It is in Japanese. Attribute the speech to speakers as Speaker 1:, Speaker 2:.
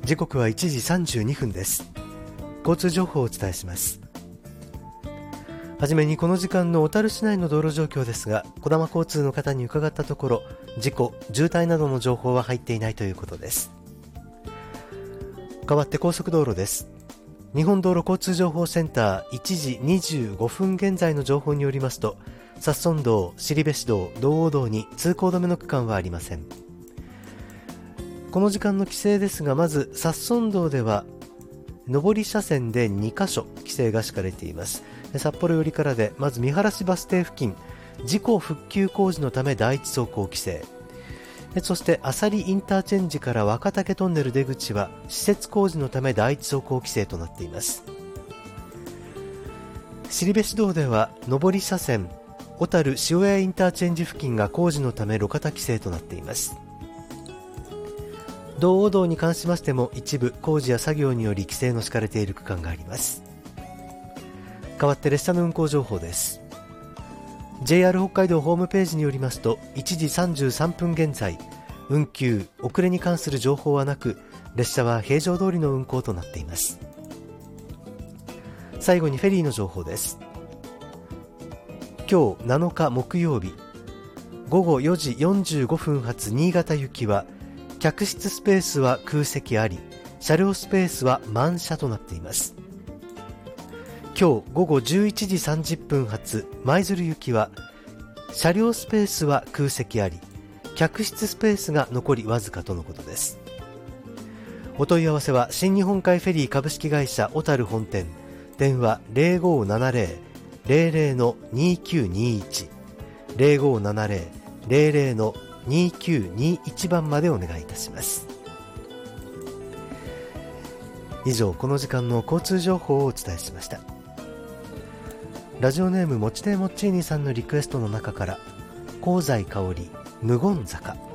Speaker 1: 時刻は1時32分です。交通情報をお伝えします。はじめにこの時間の小樽市内の道路状況ですが、小玉交通の方に伺ったところ、事故、渋滞などの情報は入っていないということです。代わって高速道路です。日本道路交通情報センター1時25分現在の情報によりますと、札樽道、後部市道、道央道に通行止めの区間はありません。この時間の規制ですが、まず札樽道では上り車線で2カ所規制が敷かれています。札幌寄りからで、まず見晴バス停付近、事故復旧工事のため第一走行規制。そして朝里インターチェンジから若竹トンネル出口は施設工事のため第一走行規制となっています。後部市道では上り車線小樽塩谷インターチェンジ付近が工事のため路肩規制となっています。道央道に関しましても一部工事や作業により規制の敷かれている区間があります。代わって列車の運行情報です。 JR 北海道ホームページによりますと、1時33分現在運休遅れに関する情報はなく、列車は平常通りの運行となっています。最後にフェリーの情報です。今日7日木曜日午後4時45分発新潟行きは客室スペースは空席あり、車両スペースは満車となっています。今日午後11時30分発舞鶴行きは車両スペースは空席あり、客室スペースが残りわずかとのことです。お問い合わせは新日本海フェリー株式会社小樽本店、電話 0570-00-2921 0570-00-2921番までお願いいたします。以上、この時間の交通情報をお伝えしました。ラジオネームもちねもっちーにさんのリクエストの中から、香西かおり無言坂。